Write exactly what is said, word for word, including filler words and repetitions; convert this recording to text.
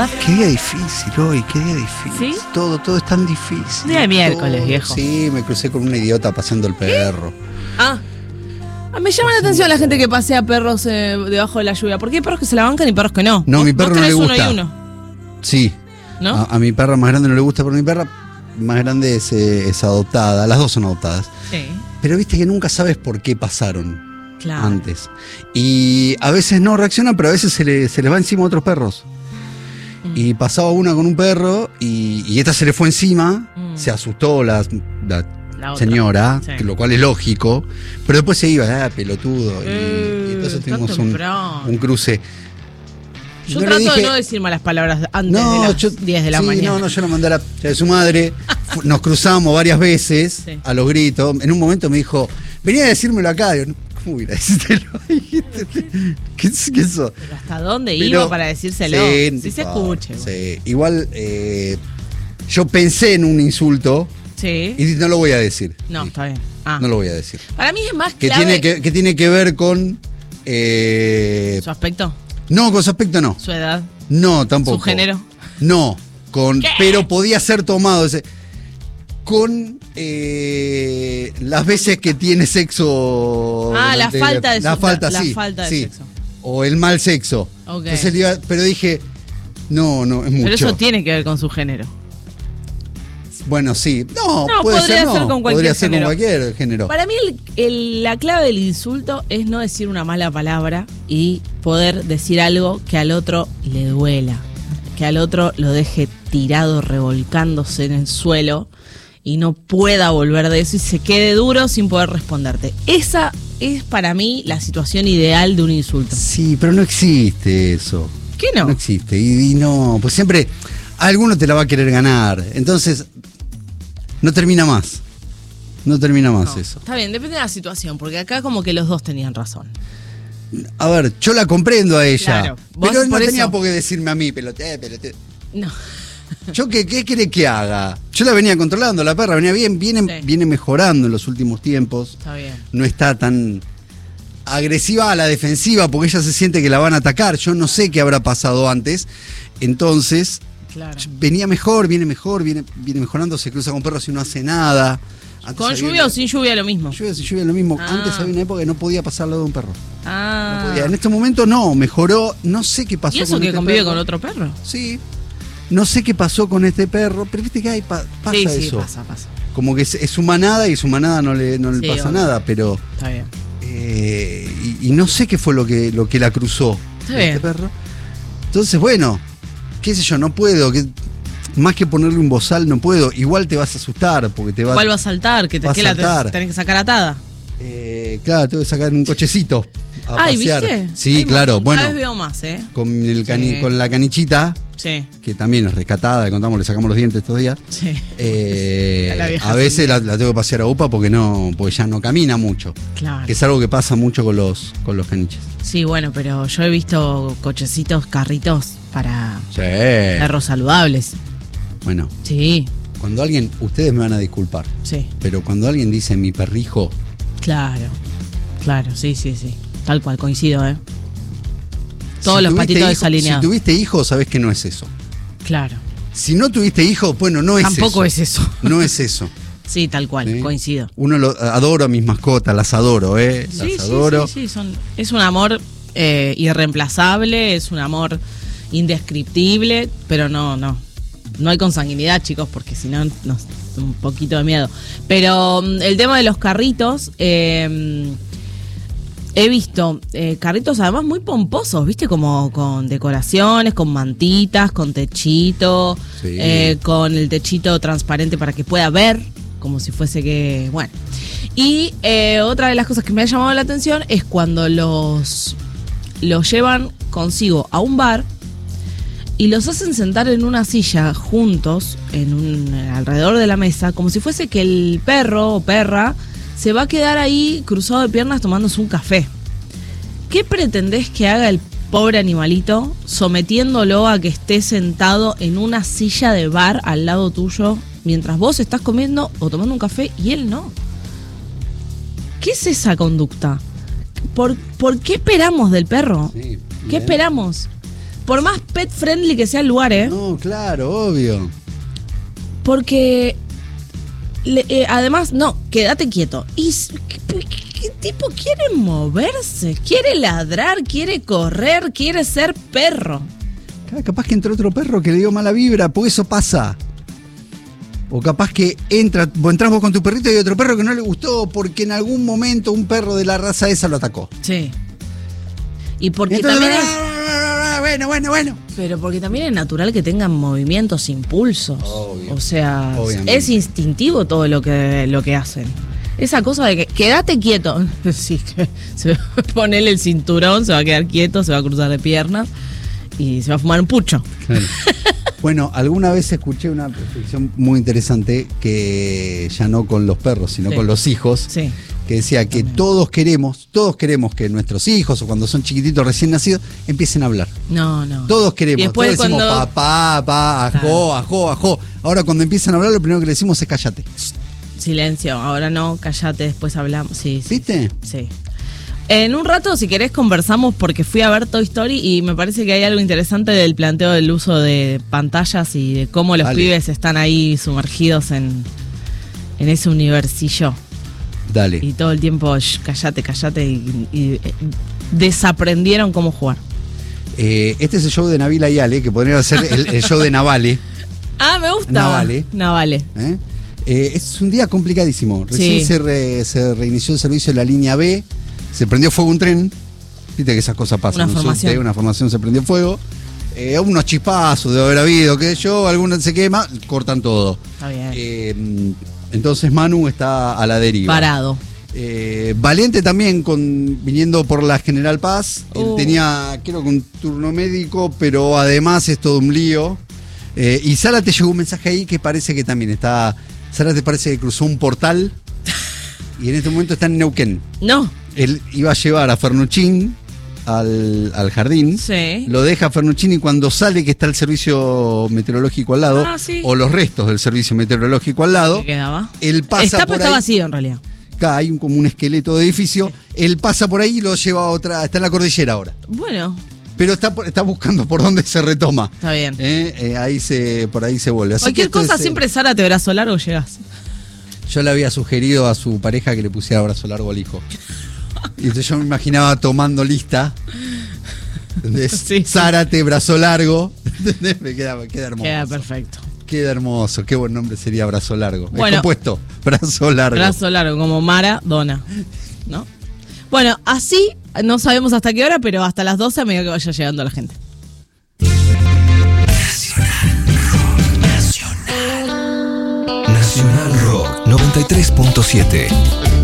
acordás? Qué día difícil hoy, qué día difícil. ¿Sí? Todo, todo es tan difícil. Día de miércoles, Todo. viejo. Sí, me crucé con una idiota paseando el perro. Ah. Ah, me llama la atención la gente que pasea perros eh, debajo de la lluvia. Porque hay perros que se la bancan y perros que no. No, Vos- mi perro vos no le tenés gusta. uno y uno, Sí. ¿no? A, a mi perra más grande no le gusta, pero mi perra más grande es, eh, es adoptada. Las dos son adoptadas. Sí. Pero viste que nunca sabes por qué pasaron Claro. antes. Y a veces no reaccionan, pero a veces se, le, se les va encima a otros perros. Mm. Y pasaba una con un perro y, y esta se le fue encima, Mm. se asustó la, la La otra. señora, Sí. que lo cual es lógico, pero después se iba, ah, pelotudo. Y, Eh, y entonces tan tuvimos un, temprano. un cruce. Yo No le trato dije- de no decir malas palabras antes de No, las yo, diez de la sí, mañana. no, no, yo la mandé a la de su madre. Fu- Nos cruzamos varias veces Sí. a los gritos. En un momento me dijo, venía a decírmelo acá. Digo, "No, ¿cómo voy a decírtelo ahí? ¿Qué es qué es eso? Pero ¿hasta dónde Pero- iba para decírselo? Sí, si se no, escuche. sí. Igual eh, yo pensé en un insulto Sí. y no lo voy a decir. No, Sí, está bien. Ah. No lo voy a decir. Para mí es más Que clave tiene que, que tiene que ver con... eh, su aspecto, no, con su aspecto no. su edad, No, tampoco. su género. No, con, ¿Qué? pero podía ser tomado ese, con eh, las veces que tiene sexo. Ah, la durante- falta de la su- falta, la sí, falta de sí. sexo. O el mal sexo. Ok. Entonces le iba- pero dije, no, no, es mucho. Pero eso tiene que ver con su género. Bueno, sí. No, No, puede podría ser, no. ser con cualquier Podría ser género. con cualquier género. Para mí el- el- la clave del insulto es no decir una mala palabra y poder decir algo que al otro le duela, que al otro lo deje tirado, revolcándose en el suelo y no pueda volver de eso y se quede duro sin poder responderte. Esa es para mí la situación ideal de un insulto. Sí, pero no existe eso. ¿Qué no? No existe. Y, y no, pues siempre alguno te la va a querer ganar. Entonces, no termina más. No termina más No, eso. está bien, depende de la situación, porque acá como que los dos tenían razón. A ver, yo la comprendo a ella. Claro, vos Pero no por tenía eso- por qué decirme a mí, pelote, pelote. No. ¿Yo qué, qué quiere que haga? Yo la venía controlando, la perra venía bien, viene, Sí. viene mejorando en los últimos tiempos. Está bien. No está tan agresiva a la defensiva porque ella se siente que la van a atacar. Yo no sé qué habrá pasado antes. Entonces, Claro. venía mejor, viene mejor, viene, viene mejorando, se cruza con perros y no hace nada. Antes ¿Con había lluvia una- o sin lluvia lo mismo? Lluvia, sin lluvia, lo mismo. Ah. Antes había una época que no podía pasar al lado de un perro. Ah. No podía. En este momento no, mejoró. No sé qué pasó ¿Y eso con que este convive perro. con otro perro? Sí. No sé qué pasó con este perro, pero viste que hay, pa- pasa sí, sí, eso. pasa, pasa. Como que es, es su manada y su manada no le, no le Sí, pasa obvio. nada, pero. Está bien. eh, y, y no sé qué fue lo que, lo que la cruzó Está este bien. perro. Entonces, bueno, qué sé yo, no puedo. Que, más que ponerle un bozal, no puedo. Igual te vas a asustar porque te vas. ¿Cuál va a saltar? Que te va a que la te- saltar. tenés que sacar atada. Eh, claro, tengo que sacar un cochecito. A Ay, pasear. ¿viste? Sí, Ay, claro. Cada Bueno, vez veo más, ¿eh? con, el cani- Sí. con la canichita, Sí, que también es rescatada, le contamos, le sacamos los dientes estos días. sí. Eh, A la vieja a veces la, señora. la tengo que pasear a UPA porque no, porque ya no camina mucho. Claro. Que es algo que pasa mucho con los, con los caniches. Sí, bueno, pero yo he visto cochecitos, carritos para Sí. perros saludables. Bueno, Sí, cuando alguien, ustedes me van a disculpar, sí. pero cuando alguien dice mi perrijo, Claro. Claro, sí, sí, sí. Tal cual, coincido, ¿eh? Todos si los tuviste patitos hijo- desalineados. Si tuviste hijos, sabés que no es eso. Claro. Si no tuviste hijos, bueno, no es eso. Tampoco es eso. No es eso. Sí, tal cual, ¿sí? coincido. Uno lo, adoro a mis mascotas, las adoro, ¿eh? Las Sí, sí, adoro. sí, sí, son, es un amor eh, irreemplazable, es un amor indescriptible, pero no, no. No hay consanguinidad, chicos, porque si no, nos un poquito de miedo. Pero mm, el tema de los carritos, eh, he visto eh, carritos además muy pomposos, ¿viste? Como con decoraciones, con mantitas, con techito, Sí. eh, con el techito transparente para que pueda ver, como si fuese que, bueno. Y eh, otra de las cosas que me ha llamado la atención es cuando los, los llevan consigo a un bar y los hacen sentar en una silla juntos, en un, alrededor de la mesa, como si fuese que el perro o perra se va a quedar ahí cruzado de piernas tomándose un café. ¿Qué pretendés que haga el pobre animalito sometiéndolo a que esté sentado en una silla de bar al lado tuyo mientras vos estás comiendo o tomando un café y él no? ¿Qué es esa conducta? ¿Por, por qué esperamos del perro? Sí, ¿Qué bien. esperamos? por más pet friendly que sea el lugar, ¿eh? No, claro, obvio. Porque le- eh, además, no, quédate quieto. ¿Y s- qué, qué- qué tipo quiere moverse? Quiere ladrar, quiere correr, quiere ser perro. Claro, capaz que entró otro perro que le dio mala vibra, porque eso pasa. O capaz que entra, vos entrás vos con tu perrito y hay otro perro que no le gustó porque en algún momento un perro de la raza esa lo atacó. Sí. Y porque Entonces, también es, bueno, bueno, bueno. pero porque también es natural que tengan movimientos, impulsos. Obvio. O sea, Obviamente. es instintivo todo lo que, lo que hacen. Esa cosa de que quédate quieto. Sí, que se va a ponerle el cinturón, se va a quedar quieto, se va a cruzar de piernas y se va a fumar un pucho. Claro. Bueno, alguna vez escuché una reflexión muy interesante que ya no con los perros, sino Sí. con los hijos, Sí. que decía que También. todos queremos, todos queremos que nuestros hijos o cuando son chiquititos recién nacidos empiecen a hablar. No, no. Todos queremos, Y después todos decimos cuando- papá, papá, ajó, Claro. ajó, ajó. Ahora cuando empiezan a hablar lo primero que le decimos es cállate. Silencio, ahora no, callate, después hablamos. Sí, sí. ¿Viste? Sí. En un rato, si querés, conversamos porque fui a ver Toy Story y me parece que hay algo interesante del planteo del uso de pantallas y de cómo los Dale. pibes están ahí sumergidos en, en ese universillo. Dale. Y todo el tiempo, "Shh, callate, callate", y, y, eh, desaprendieron cómo jugar. Eh, este es el show de Nabila y Ale, que podría ser el, el show de Navale. Ah, me gusta. Navale. Navale. ¿eh? Eh, es un día complicadísimo. Recién Sí. se, re- se reinició el servicio de la línea B, se prendió fuego un tren. Viste que esas cosas pasan. Una un formación. subte, una formación se prendió fuego. Eh, unos chispazos de haber habido, que yo, algunos se quema, cortan todo. Está bien. Eh, entonces Manu está a la deriva. Parado. Eh, Valiente también con viniendo por la General Paz. Él Uh. tenía, creo que un turno médico, pero además es todo un lío. Eh, y Sara te llegó un mensaje ahí que parece que también está. Sara te parece que cruzó un portal y en este momento está en Neuquén. No. Él iba a llevar a Fernuchín al, al jardín. Sí. Lo deja a Fernuchín y cuando sale que está el servicio meteorológico al lado, Ah, sí. o los restos del servicio meteorológico al lado, ¿Qué quedaba? él pasa Está, por pero está ahí. vacío en realidad. Acá hay un, como un esqueleto de edificio. Él pasa por ahí y lo lleva a otra. Está en la cordillera ahora. Bueno, Pero está, por- está buscando por dónde se retoma. está bien. Eh, eh, ahí se, por ahí se vuelve. Así Cualquier que esto cosa, es, eh, siempre Sara te brazo largo llegás. Yo le había sugerido a su pareja que le pusiera brazo largo al hijo. Y entonces yo me imaginaba tomando lista. ¿Entendés? Sí, sí. Zárate, brazo largo. ¿Entendés? Me queda, me queda hermoso. Queda perfecto. Queda hermoso. Qué buen nombre sería brazo largo. Bueno. Es compuesto. Brazo largo. Brazo largo, como Maradona. ¿No? Bueno, así, no sabemos hasta qué hora, pero hasta las doce a medida que vaya llegando la gente. Nacional Rock noventa y tres punto siete.